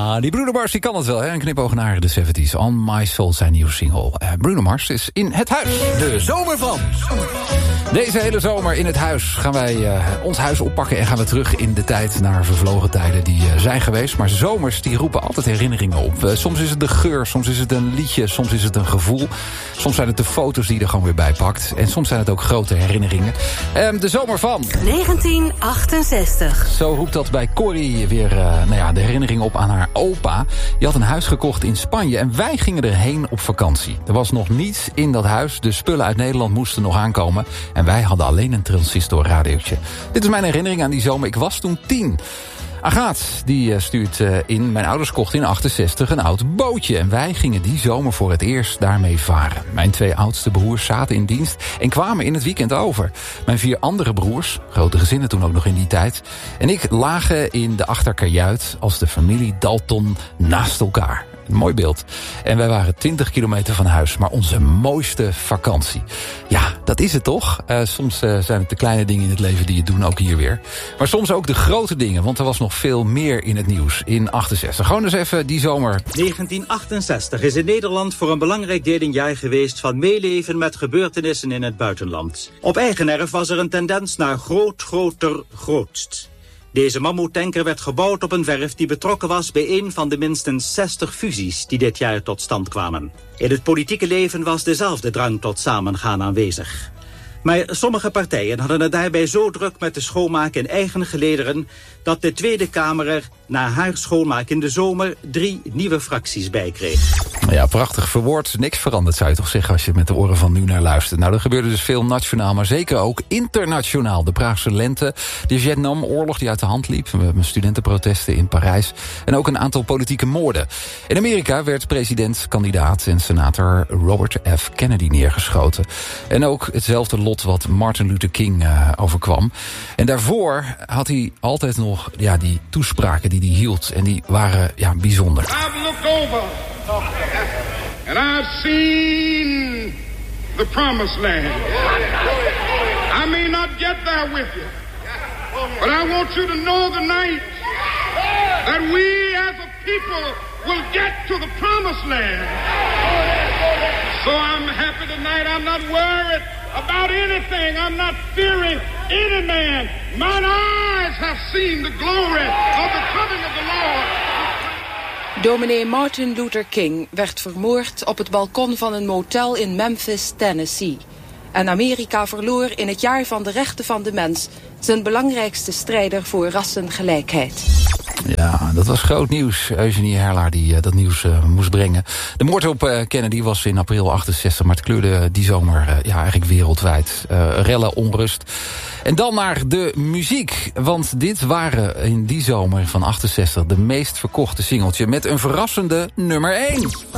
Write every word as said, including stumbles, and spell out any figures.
Ja, die Bruno Mars die kan het wel, hè? Een knipoog naar de zeventies. On My Soul, zijn nieuwe single. Uh, Bruno Mars is in het huis. De zomer van. Deze hele zomer in het huis gaan wij uh, ons huis oppakken... en gaan we terug in de tijd naar vervlogen tijden die uh, zijn geweest. Maar zomers die roepen altijd herinneringen op. Uh, soms is het de geur, soms is het een liedje, soms is het een gevoel. Soms zijn het de foto's die je er gewoon weer bij pakt. En soms zijn het ook grote herinneringen. Uh, de zomer van... negentien achtenzestig. Zo roept dat bij Corrie weer uh, nou ja, de herinnering op aan haar opa. Die had een huis gekocht in Spanje en wij gingen erheen op vakantie. Er was nog niets in dat huis, de spullen uit Nederland moesten nog aankomen... en wij hadden alleen een transistorradiootje. Dit is mijn herinnering aan die zomer. Ik was toen tien. Agaat, die stuurt uh, in... Mijn ouders kochten in achtenzestig een oud bootje... en wij gingen die zomer voor het eerst daarmee varen. Mijn twee oudste broers zaten in dienst... en kwamen in het weekend over. Mijn vier andere broers, grote gezinnen toen ook nog in die tijd... en ik lagen in de achterkajuit als de familie Dalton naast elkaar. Een mooi beeld. En wij waren twintig kilometer van huis, maar onze mooiste vakantie. Ja, dat is het toch? Uh, soms uh, zijn het de kleine dingen in het leven die je doen, ook hier weer. Maar soms ook de grote dingen, want er was nog veel meer in het nieuws in achtenzestig. Gewoon eens even die zomer. negentien achtenzestig is in Nederland voor een belangrijk deel een jaar geweest... van meeleven met gebeurtenissen in het buitenland. Op eigen erf was er een tendens naar groot, groter, grootst. Deze mammoetanker werd gebouwd op een werf die betrokken was bij een van de minstens zestig fusies die dit jaar tot stand kwamen. In het politieke leven was dezelfde drang tot samengaan aanwezig. Maar sommige partijen hadden het daarbij zo druk met de schoonmaak in eigen gelederen... dat de Tweede Kamer er, na haar schoonmaak in de zomer... drie nieuwe fracties bij kreeg. Ja, prachtig verwoord. Niks veranderd, zou je toch zeggen, als je met de oren van nu naar luistert. Nou, er gebeurde dus veel nationaal, maar zeker ook internationaal. De Praagse lente, de Vietnamoorlog die uit de hand liep... studentenprotesten in Parijs... en ook een aantal politieke moorden. In Amerika werd president-kandidaat en senator Robert F. Kennedy neergeschoten. En ook hetzelfde lot wat Martin Luther King uh, overkwam. En daarvoor had hij altijd nog ja, die toespraken die hij hield. En die waren ja, bijzonder. I've looked over and I've seen the promised land. I may not get there with you, but I want you to know tonight that we as a people will get to the promised land. So I'm happy tonight. I'm not worried about anything. I'm not fearing any man. Mine eyes have seen the glory of the coming of the Lord. Dominee Martin Luther King werd vermoord op het balkon van een motel in Memphis, Tennessee. En Amerika verloor in het jaar van de rechten van de mens zijn belangrijkste strijder voor rassengelijkheid. Ja, dat was groot nieuws. Eugenie Herlaar die uh, dat nieuws uh, moest brengen. De moord op uh, Kennedy was in april achtenzestig... maar het kleurde die zomer uh, ja, eigenlijk wereldwijd. Uh, rellen, onrust. En dan naar de muziek. Want dit waren in die zomer van achtenzestig... de meest verkochte singeltje met een verrassende nummer één.